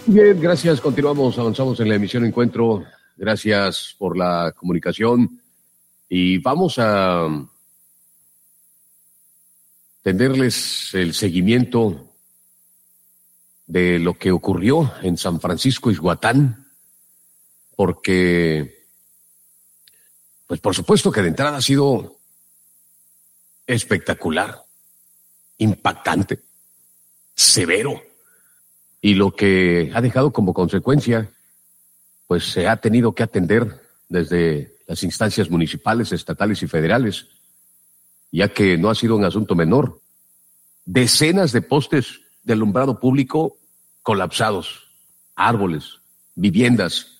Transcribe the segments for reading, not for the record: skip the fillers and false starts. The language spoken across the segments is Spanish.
Bien, gracias. Continuamos, avanzamos en la emisión Encuentro. Gracias por la comunicación y vamos a tenderles el seguimiento de lo que ocurrió en San Francisco Ixhuatán, porque, pues por supuesto que de entrada ha sido espectacular, impactante, severo. Y lo que ha dejado como consecuencia, pues se ha tenido que atender desde las instancias municipales, estatales y federales, ya que no ha sido un asunto menor. Decenas de postes de alumbrado público colapsados, árboles, viviendas.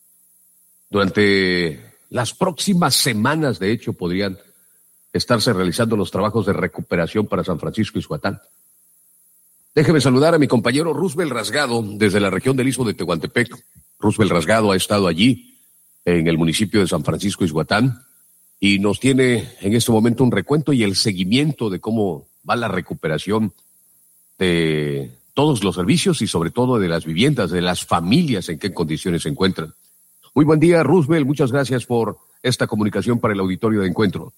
Durante las próximas semanas, de hecho, podrían estarse realizando los trabajos de recuperación para San Francisco Ixhuatán. Déjeme saludar a mi compañero Roosevelt Rasgado desde la región del Istmo de Tehuantepec. Roosevelt Rasgado ha estado allí en el municipio de San Francisco Ixhuatán y nos tiene en este momento un recuento y el seguimiento de cómo va la recuperación de todos los servicios y sobre todo de las viviendas, de las familias en qué condiciones se encuentran. Muy buen día, Roosevelt. Muchas gracias por esta comunicación para el auditorio de Encuentro.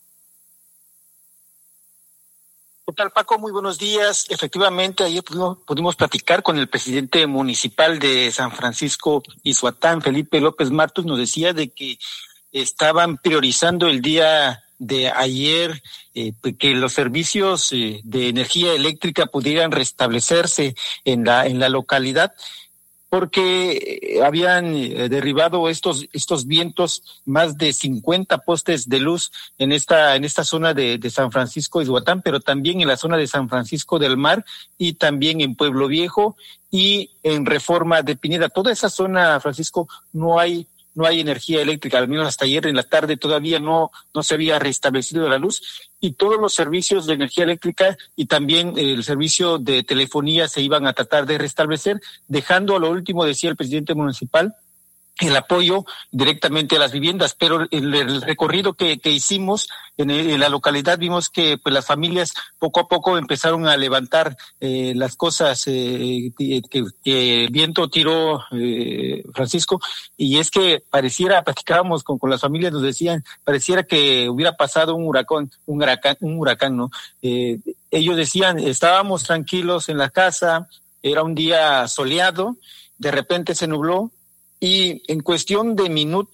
¿Qué tal, Paco? Muy buenos días. Efectivamente, ayer pudimos platicar con el presidente municipal de San Francisco Ixhuatán, Felipe López Martos. Nos decía de que estaban priorizando el día de ayer que los servicios de energía eléctrica pudieran restablecerse en la localidad, porque habían derribado estos vientos más de 50 postes de luz en esta zona de San Francisco Ixhuatán, pero también en la zona de San Francisco del Mar y también en Pueblo Viejo y en Reforma de Pineda. Toda esa zona, Francisco, no hay energía eléctrica, al menos hasta ayer en la tarde todavía no se había restablecido la luz, y todos los servicios de energía eléctrica y también el servicio de telefonía se iban a tratar de restablecer, dejando a lo último, decía el presidente municipal, el apoyo directamente a las viviendas. Pero el recorrido que hicimos en la localidad vimos que pues las familias poco a poco empezaron a levantar las cosas que el viento tiró, Francisco, y es que platicábamos con las familias, nos decían, pareciera que hubiera pasado un huracán, ¿no? Ellos decían, estábamos tranquilos en la casa, era un día soleado, de repente se nubló, y en cuestión de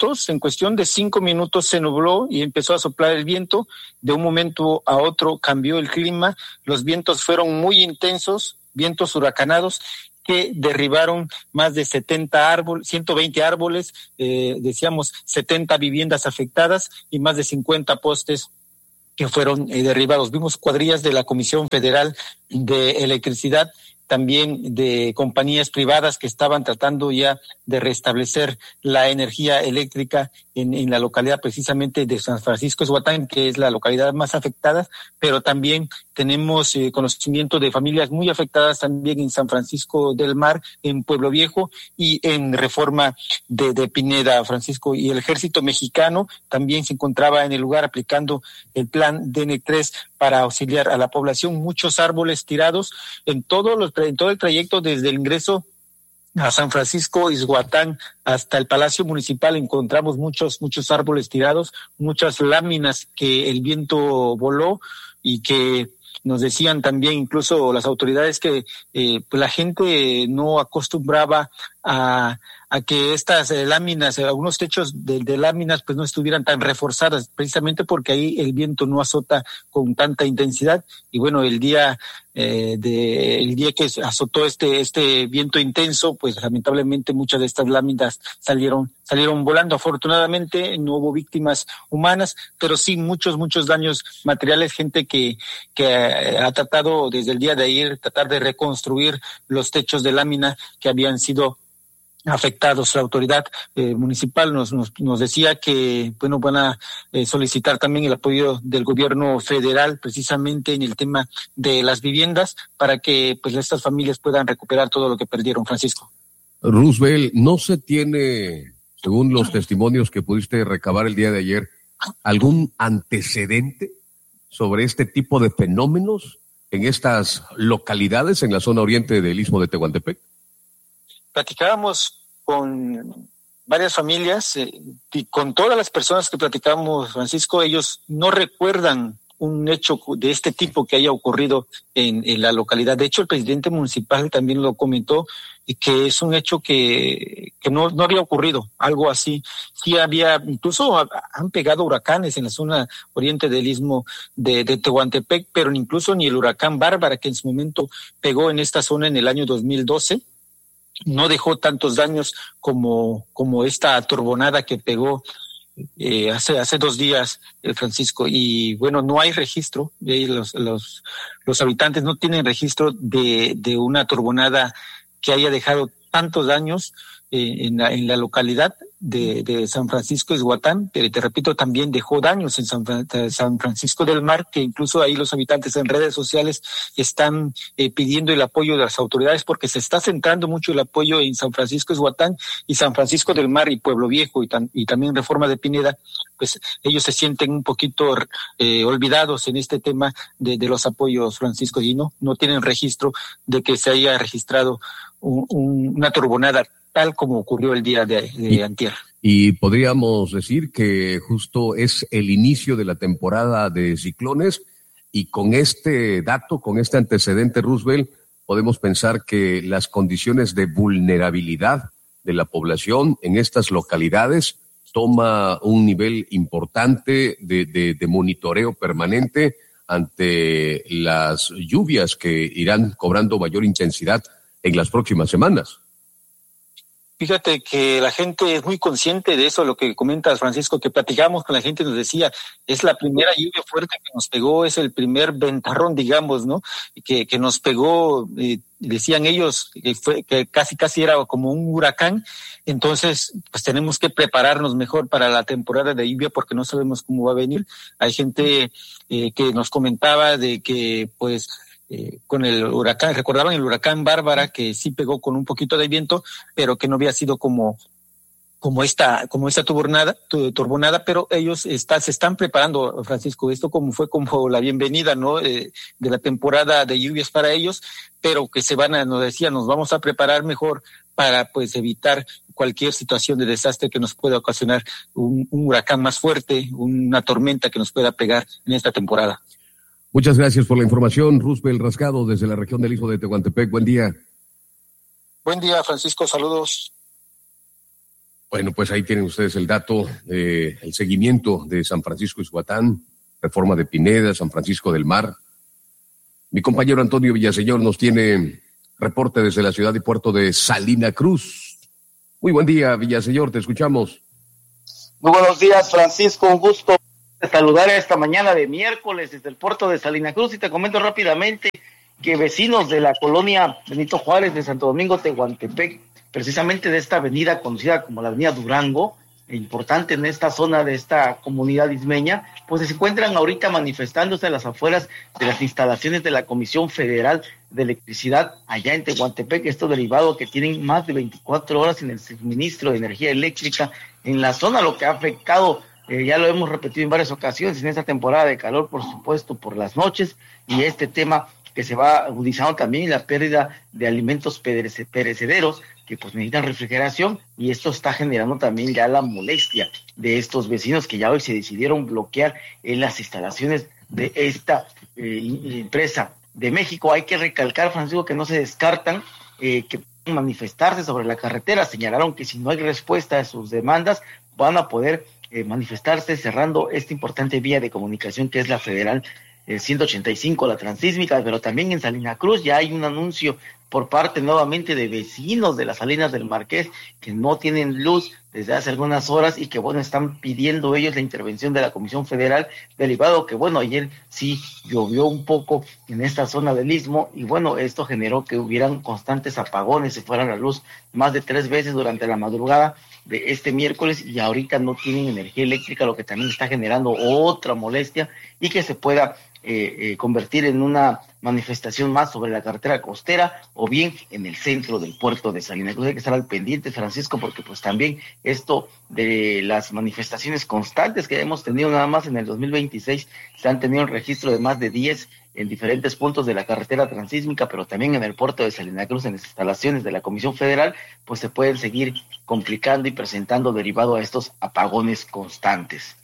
5 minutos se nubló y empezó a soplar el viento. De un momento a otro cambió el clima, los vientos fueron muy intensos, vientos huracanados que derribaron más de 120 árboles, decíamos 70 viviendas afectadas y más de 50 postes que fueron derribados. Vimos cuadrillas de la Comisión Federal de Electricidad, también de compañías privadas que estaban tratando ya de restablecer la energía eléctrica en la localidad precisamente de San Francisco Ixhuatán, que es la localidad más afectada, pero también tenemos conocimiento de familias muy afectadas también en San Francisco del Mar, en Pueblo Viejo y en Reforma de Pineda, Francisco. Y el ejército mexicano también se encontraba en el lugar aplicando el plan DN3 para auxiliar a la población. Muchos árboles tirados en todo el trayecto desde el ingreso a San Francisco Ixhuatán hasta el Palacio Municipal. Encontramos muchos árboles tirados, muchas láminas que el viento voló y que nos decían también incluso las autoridades que pues la gente no acostumbraba a que estas láminas, algunos techos de láminas pues no estuvieran tan reforzadas, precisamente porque ahí el viento no azota con tanta intensidad. Y bueno, el día que azotó este viento intenso, pues lamentablemente muchas de estas láminas salieron volando. Afortunadamente no hubo víctimas humanas, pero sí muchos daños materiales, gente que ha tratado desde el día de ayer tratar de reconstruir los techos de lámina que habían sido afectados. La autoridad municipal nos decía que bueno, van a solicitar también el apoyo del gobierno federal precisamente en el tema de las viviendas para que pues estas familias puedan recuperar todo lo que perdieron, Francisco. Roosevelt, ¿no se tiene, según los testimonios que pudiste recabar el día de ayer, algún antecedente sobre este tipo de fenómenos en estas localidades en la zona oriente del Istmo de Tehuantepec? platicábamos con varias familias y con todas las personas que platicamos, Francisco, ellos no recuerdan un hecho de este tipo que haya ocurrido en la localidad. De hecho, el presidente municipal también lo comentó, que es un hecho que no había ocurrido, algo así. Sí había, incluso han pegado huracanes en la zona oriente del istmo de Tehuantepec, pero incluso ni el huracán Bárbara, que en su momento pegó en esta zona en el año 2012, no dejó tantos daños como esta turbonada que pegó hace 2 días, Francisco, y bueno, no hay registro, los habitantes no tienen registro de una turbonada que haya dejado tantos daños en la localidad de San Francisco Ixhuatán, pero te repito, también dejó daños en San Francisco del Mar, que incluso ahí los habitantes en redes sociales están pidiendo el apoyo de las autoridades, porque se está centrando mucho el apoyo en San Francisco Ixhuatán y San Francisco del Mar y Pueblo Viejo y también Reforma de Pineda. Pues ellos se sienten un poquito olvidados en este tema de los apoyos, Francisco, y no tienen registro de que se haya registrado una turbonada tal como ocurrió el día de antier. Y podríamos decir que justo es el inicio de la temporada de ciclones, y con este dato, con este antecedente, Roosevelt, podemos pensar que las condiciones de vulnerabilidad de la población en estas localidades toma un nivel importante de monitoreo permanente ante las lluvias que irán cobrando mayor intensidad en las próximas semanas. Fíjate que la gente es muy consciente de eso, lo que comentas, Francisco, que platicamos con la gente, nos decía, es la primera lluvia fuerte que nos pegó, es el primer ventarrón, digamos, ¿no? Que nos pegó, decían ellos, que casi era como un huracán. Entonces, pues tenemos que prepararnos mejor para la temporada de lluvia, porque no sabemos cómo va a venir. Hay gente que nos comentaba de que, pues, con el huracán, recordaban el huracán Bárbara, que sí pegó con un poquito de viento, pero que no había sido como esta turbonada, pero ellos se están preparando, Francisco, esto fue como la bienvenida, ¿no? De la temporada de lluvias para ellos, pero que nos vamos a preparar mejor para, pues, evitar cualquier situación de desastre que nos pueda ocasionar un huracán más fuerte, una tormenta que nos pueda pegar en esta temporada. Muchas gracias por la información, Roosevelt Rasgado, desde la región del Istmo de Tehuantepec. Buen día. Buen día, Francisco. Saludos. Bueno, pues ahí tienen ustedes el dato, el seguimiento de San Francisco Ixhuatán, Reforma de Pineda, San Francisco del Mar. Mi compañero Antonio Villaseñor nos tiene reporte desde la ciudad y puerto de Salina Cruz. Muy buen día, Villaseñor, te escuchamos. Muy buenos días, Francisco, un gusto saludar esta mañana de miércoles desde el puerto de Salina Cruz, y te comento rápidamente que vecinos de la colonia Benito Juárez de Santo Domingo, Tehuantepec, precisamente de esta avenida conocida como la avenida Durango, importante en esta zona de esta comunidad ismeña, pues se encuentran ahorita manifestándose a las afueras de las instalaciones de la Comisión Federal de Electricidad allá en Tehuantepec, esto derivado que tienen más de 24 horas en el suministro de energía eléctrica en la zona, lo que ha afectado, ya lo hemos repetido en varias ocasiones, en esta temporada de calor, por supuesto, por las noches, y este tema que se va agudizando también, la pérdida de alimentos perecederos, que pues necesitan refrigeración, y esto está generando también ya la molestia de estos vecinos que ya hoy se decidieron bloquear en las instalaciones de esta empresa de México. Hay que recalcar, Francisco, que no se descartan que puedan manifestarse sobre la carretera. Señalaron que si no hay respuesta a sus demandas, van a poder manifestarse cerrando esta importante vía de comunicación que es la Federal 185, la transísmica, pero también en Salina Cruz ya hay un anuncio por parte nuevamente de vecinos de las Salinas del Marqués que no tienen luz desde hace algunas horas y que bueno, están pidiendo ellos la intervención de la Comisión Federal, derivado que bueno, ayer sí llovió un poco en esta zona del Istmo y bueno, esto generó que hubieran constantes apagones, se fueran la luz más de 3 veces durante la madrugada de este miércoles y ahorita no tienen energía eléctrica, lo que también está generando otra molestia y que se pueda convertir en una manifestación más sobre la carretera costera o bien en el centro del puerto de Salina Cruz. Hay que estar al pendiente, Francisco, porque pues también esto de las manifestaciones constantes que hemos tenido nada más en el 2026, se han tenido un registro de más de 10 en diferentes puntos de la carretera transísmica, pero también en el puerto de Salina Cruz, en las instalaciones de la Comisión Federal, pues se pueden seguir complicando y presentando derivado a estos apagones constantes.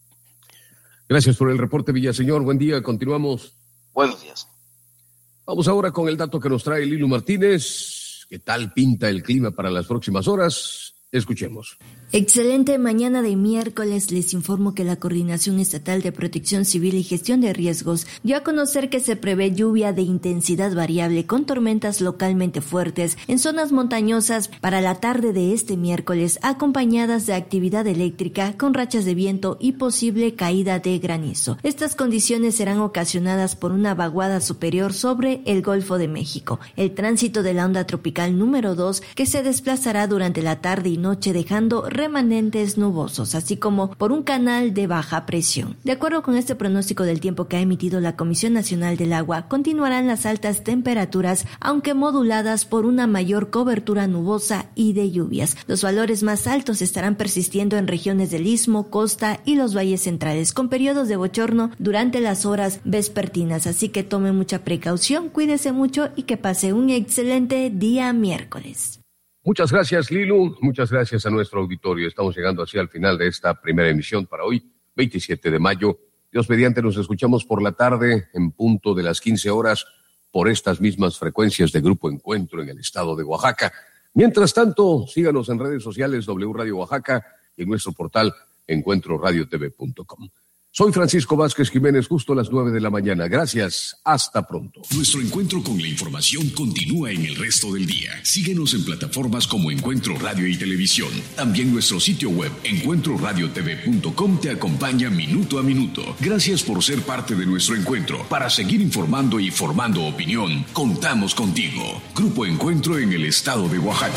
Gracias por el reporte, Villaseñor. Buen día, continuamos. Buenos días. Vamos ahora con el dato que nos trae Lilo Martínez. ¿Qué tal pinta el clima para las próximas horas? Escuchemos. Excelente mañana de miércoles. Les informo que la Coordinación Estatal de Protección Civil y Gestión de Riesgos dio a conocer que se prevé lluvia de intensidad variable con tormentas localmente fuertes en zonas montañosas para la tarde de este miércoles, acompañadas de actividad eléctrica con rachas de viento y posible caída de granizo. Estas condiciones serán ocasionadas por una vaguada superior sobre el Golfo de México, el tránsito de la onda tropical número 2 que se desplazará durante la tarde y noche dejando remanentes nubosos, así como por un canal de baja presión. De acuerdo con este pronóstico del tiempo que ha emitido la Comisión Nacional del Agua, continuarán las altas temperaturas, aunque moduladas por una mayor cobertura nubosa y de lluvias. Los valores más altos estarán persistiendo en regiones del Istmo, costa y los valles centrales, con periodos de bochorno durante las horas vespertinas. Así que tome mucha precaución, cuídese mucho y que pase un excelente día miércoles. Muchas gracias, Lilu. Muchas gracias a nuestro auditorio. Estamos llegando así al final de esta primera emisión para hoy, 27 de mayo. Dios mediante, nos escuchamos por la tarde en punto de las 15 horas por estas mismas frecuencias de Grupo Encuentro en el estado de Oaxaca. Mientras tanto, síganos en redes sociales W Radio Oaxaca y en nuestro portal encuentroradiotv.com. Soy Francisco Vázquez Jiménez, justo a las 9 de la mañana. Gracias, hasta pronto. Nuestro encuentro con la información continúa en el resto del día. Síguenos en plataformas como Encuentro Radio y Televisión. También nuestro sitio web, encuentroradiotv.com, te acompaña minuto a minuto. Gracias por ser parte de nuestro encuentro. Para seguir informando y formando opinión, contamos contigo. Grupo Encuentro en el estado de Oaxaca.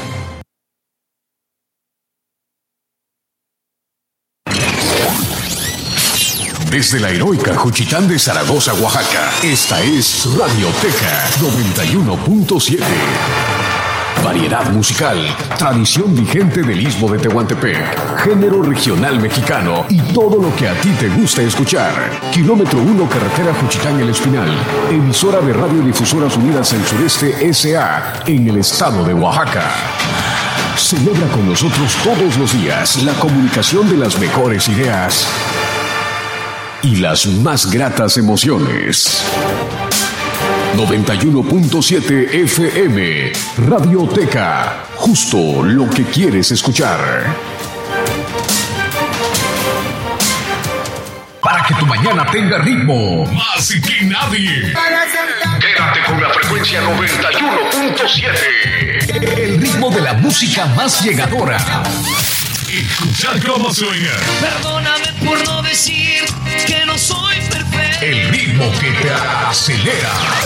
Desde la heroica Juchitán de Zaragoza, Oaxaca, esta es Radioteca 91.7. Variedad musical, tradición vigente del Istmo de Tehuantepec, género regional mexicano y todo lo que a ti te gusta escuchar. Kilómetro 1, carretera Juchitán El Espinal, emisora de Radiodifusoras Unidas del Sureste S.A. en el estado de Oaxaca. Celebra con nosotros todos los días la comunicación de las mejores ideas y las más gratas emociones. 91.7 FM, Radioteca, justo lo que quieres escuchar. Para que tu mañana tenga ritmo, más que nadie. Quédate con la frecuencia 91.7. El ritmo de la música más llegadora. Escuchar cómo suena. Perdóname por no decir que no soy perfecto. El ritmo que te acelera.